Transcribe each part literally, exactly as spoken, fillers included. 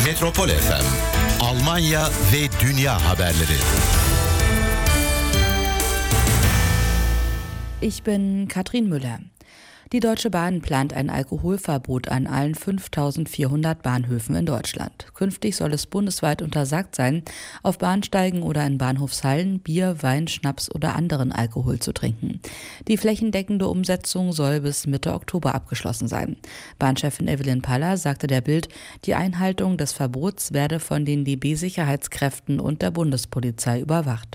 Metropol F M, Almanya ve dünya haberleri. Ich bin Katrin Müller. Die Deutsche Bahn plant ein Alkoholverbot an allen fünftausendvierhundert Bahnhöfen in Deutschland. Künftig soll es bundesweit untersagt sein, auf Bahnsteigen oder in Bahnhofshallen Bier, Wein, Schnaps oder anderen Alkohol zu trinken. Die flächendeckende Umsetzung soll bis Mitte Oktober abgeschlossen sein. Bahnchefin Evelyn Paller sagte der Bild, die Einhaltung des Verbots werde von den D B-Sicherheitskräften und der Bundespolizei überwacht.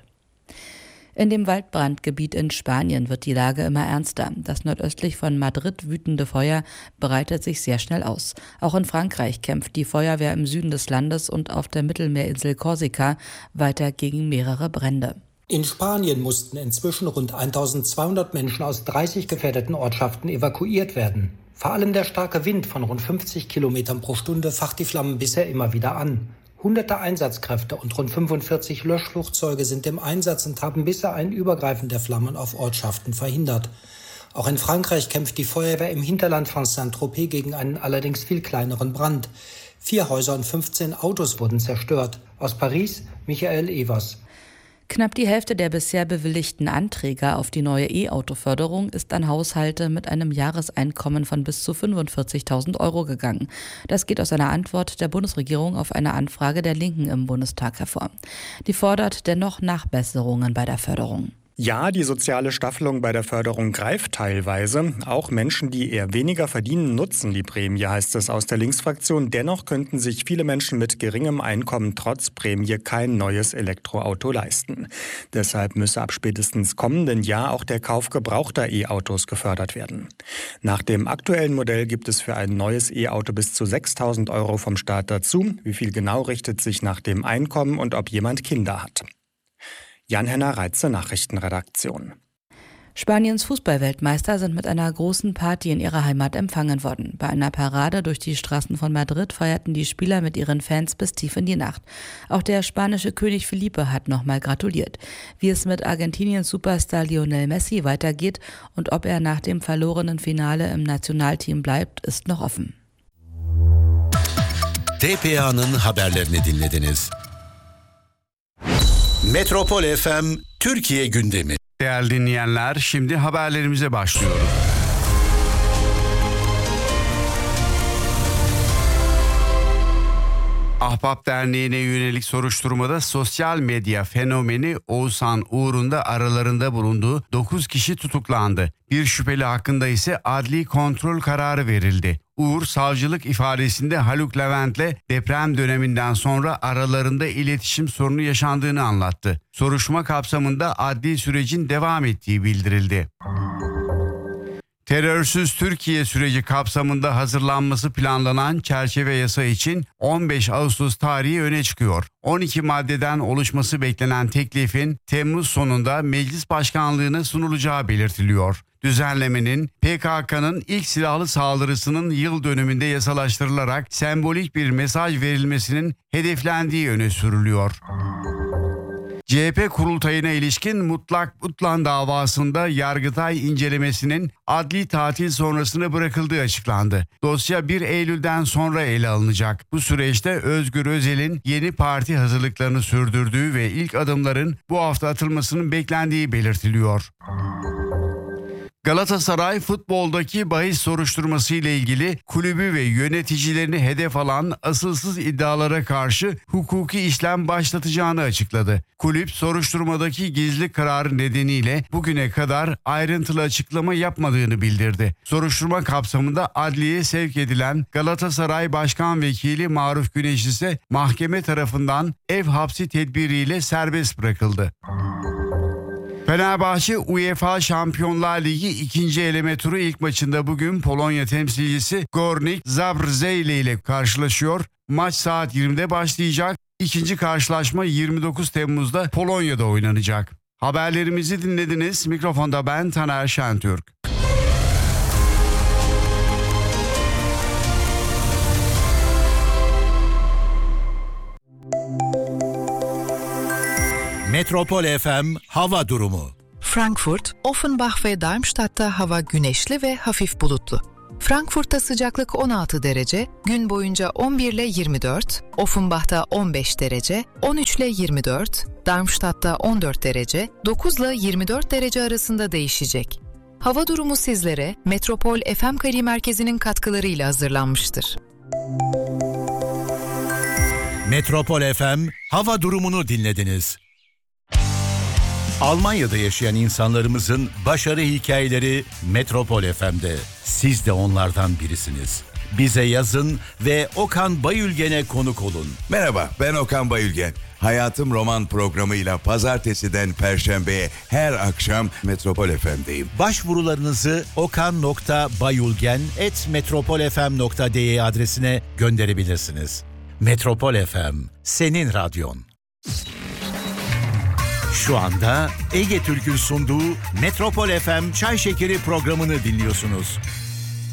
In dem Waldbrandgebiet in Spanien wird die Lage immer ernster. Das nordöstlich von Madrid wütende Feuer breitet sich sehr schnell aus. Auch in Frankreich kämpft die Feuerwehr im Süden des Landes und auf der Mittelmeerinsel Korsika weiter gegen mehrere Brände. In Spanien mussten inzwischen rund eintausendzweihundert Menschen aus dreißig gefährdeten Ortschaften evakuiert werden. Vor allem der starke Wind von rund fünfzig Kilometern pro Stunde facht die Flammen bisher immer wieder an. Hunderte Einsatzkräfte und rund fünfundvierzig Löschflugzeuge sind im Einsatz und haben bisher ein Übergreifen der Flammen auf Ortschaften verhindert. Auch in Frankreich kämpft die Feuerwehr im Hinterland von Saint-Tropez gegen einen allerdings viel kleineren Brand. Vier Häuser und fünfzehn Autos wurden zerstört. Aus Paris, Michael Evers. Knapp die Hälfte der bisher bewilligten Anträge auf die neue E-Auto-Förderung ist an Haushalte mit einem Jahreseinkommen von bis zu fünfundvierzigtausend Euro gegangen. Das geht aus einer Antwort der Bundesregierung auf eine Anfrage der Linken im Bundestag hervor. Die fordert dennoch Nachbesserungen bei der Förderung. Ja, die soziale Staffelung bei der Förderung greift teilweise. Auch Menschen, die eher weniger verdienen, nutzen die Prämie, heißt es aus der Linksfraktion. Dennoch könnten sich viele Menschen mit geringem Einkommen trotz Prämie kein neues Elektroauto leisten. Deshalb müsse ab spätestens kommenden Jahr auch der Kauf gebrauchter E-Autos gefördert werden. Nach dem aktuellen Modell gibt es für ein neues E-Auto bis zu sechstausend Euro vom Staat dazu. Wie viel genau richtet sich nach dem Einkommen und ob jemand Kinder hat. Jan-Henner Reitze, Nachrichtenredaktion. Spaniens Fußballweltmeister sind mit einer großen Party in ihrer Heimat empfangen worden. Bei einer Parade durch die Straßen von Madrid feierten die Spieler mit ihren Fans bis tief in die Nacht. Auch der spanische König Felipe hat nochmal gratuliert. Wie es mit Argentiniens Superstar Lionel Messi weitergeht und ob er nach dem verlorenen Finale im Nationalteam bleibt, ist noch offen. T P A'nın haberlerini dinlediniz. Metropol F M Türkiye gündemi. Değerli dinleyenler, şimdi haberlerimize başlıyoruz. Ahbap Derneği'ne yönelik soruşturmada sosyal medya fenomeni Oğuzhan Uğur'un da aralarında bulunduğu dokuz kişi tutuklandı. Bir şüpheli hakkında ise adli kontrol kararı verildi. Uğur savcılık ifadesinde Haluk Levent'le deprem döneminden sonra aralarında iletişim sorunu yaşandığını anlattı. Soruşturma kapsamında adli sürecin devam ettiği bildirildi. Terörsüz Türkiye süreci kapsamında hazırlanması planlanan çerçeve yasa için on beş Ağustos tarihi öne çıkıyor. on iki maddeden oluşması beklenen teklifin Temmuz sonunda meclis başkanlığına sunulacağı belirtiliyor. Düzenlemenin P K K'nın ilk silahlı saldırısının yıl dönümünde yasalaştırılarak sembolik bir mesaj verilmesinin hedeflendiği öne sürülüyor. C H P kurultayına ilişkin mutlak Mutlan davasında Yargıtay incelemesinin adli tatil sonrasına bırakıldığı açıklandı. Dosya bir Eylül'den sonra ele alınacak. Bu süreçte Özgür Özel'in yeni parti hazırlıklarını sürdürdüğü ve ilk adımların bu hafta atılmasının beklendiği belirtiliyor. Galatasaray futboldaki bahis soruşturması ile ilgili kulübü ve yöneticilerini hedef alan asılsız iddialara karşı hukuki işlem başlatacağını açıkladı. Kulüp soruşturmadaki gizli kararı nedeniyle bugüne kadar ayrıntılı açıklama yapmadığını bildirdi. Soruşturma kapsamında adliyeye sevk edilen Galatasaray Başkan Vekili Maruf Güneş ise mahkeme tarafından ev hapsi tedbiriyle serbest bırakıldı. Fenerbahçe UEFA Şampiyonlar Ligi ikinci eleme turu ilk maçında bugün Polonya temsilcisi Górnik Zabrze ile karşılaşıyor. Maç saat yirmide başlayacak. İkinci karşılaşma yirmi dokuz Temmuz'da Polonya'da oynanacak. Haberlerimizi dinlediniz. Mikrofonda ben Taner Şentürk. Metropol F M hava durumu. Frankfurt, Offenbach ve Darmstadt'ta hava güneşli ve hafif bulutlu. Frankfurt'ta sıcaklık on altı derece, gün boyunca on bir ile yirmi dört, Offenbach'ta on beş derece, on üç ile yirmi dört, Darmstadt'ta on dört derece, dokuz ile yirmi dört derece arasında değişecek. Hava durumu sizlere Metropol F M Kari Merkezi'nin katkılarıyla hazırlanmıştır. Metropol F M hava durumunu dinlediniz. Almanya'da yaşayan insanlarımızın başarı hikayeleri Metropol F M'de. Siz de onlardan birisiniz. Bize yazın ve Okan Bayülgen'e konuk olun. Merhaba, ben Okan Bayülgen. Hayatım Roman programıyla pazartesiden perşembeye her akşam Metropol F M'deyim. Başvurularınızı okan nokta bayülgen at metropol f m nokta d e adresine gönderebilirsiniz. Metropol F M, senin radyon. Şu anda Ege Türk'ün sunduğu Metropol F M Çay Şekeri programını dinliyorsunuz.